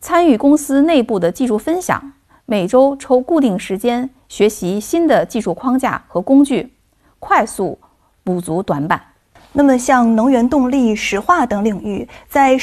参与公司内部的技术分享，每周抽固定时间学习新的技术框架和工具，快速补足短板。 那么，像能源动力、石化等领域，在